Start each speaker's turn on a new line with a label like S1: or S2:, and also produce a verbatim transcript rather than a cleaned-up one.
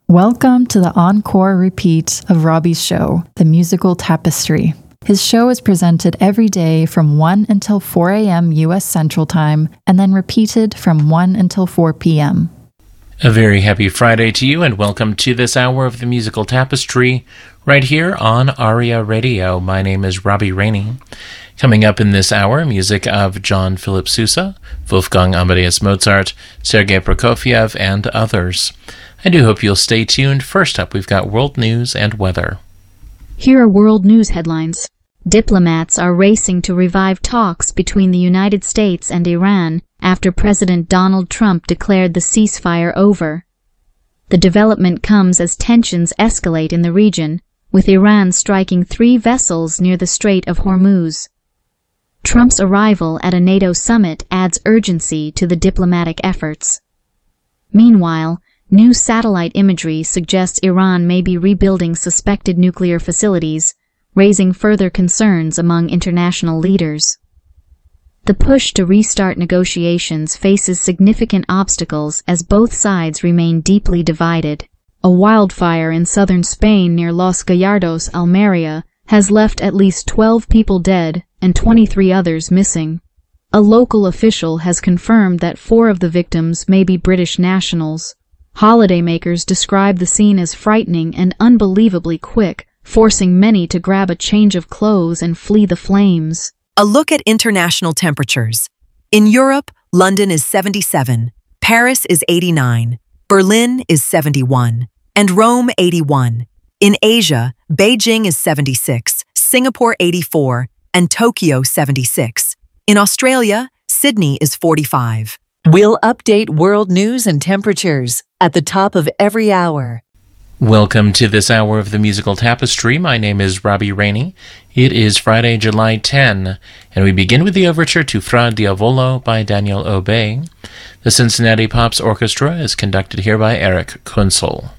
S1: Welcome to the encore repeat of Robbie's show, The Musical Tapestry. His show is presented every day from one until four a.m. U S Central Time, and then repeated from one until four p.m.
S2: A very happy Friday to you, and welcome to this hour of The Musical Tapestry, right here on Aria Radio. My name is Robbie Rainey. Coming up in this hour, music of John Philip Sousa, Wolfgang Amadeus Mozart, Sergei Prokofiev, and others. I do hope you'll stay tuned. First up, we've got world news and weather.
S3: Here are world news headlines. Diplomats are racing to revive talks between the United States and Iran after President Donald Trump declared the ceasefire over. The development comes as tensions escalate in the region, with Iran striking three vessels near the Strait of Hormuz. Trump's arrival at a NATO summit adds urgency to the diplomatic efforts. Meanwhile, new satellite imagery suggests Iran may be rebuilding suspected nuclear facilities, raising further concerns among international leaders. The push to restart negotiations faces significant obstacles as both sides remain deeply divided. A wildfire in southern Spain near Los Gallardos, Almeria, has left at least twelve people dead and twenty-three others missing. A local official has confirmed that four of the victims may be British nationals. Holidaymakers describe the scene as frightening and unbelievably quick, forcing many to grab a change of clothes and flee the flames.
S4: A look at international temperatures. In Europe, London is seventy-seven, Paris is eighty-nine, Berlin is seventy-one, and Rome eighty-one. In Asia, Beijing is seventy-six, Singapore eighty-four, and Tokyo seventy-six. In Australia, Sydney is forty-five.
S5: We'll update world news and temperatures at the top of every hour.
S2: Welcome to this hour of The Musical Tapestry. My name is Robbie Rainey. It is Friday, July tenth, and we begin with the overture to Fra Diavolo by Daniel Aubé. The Cincinnati Pops Orchestra is conducted here by Eric Kunzel.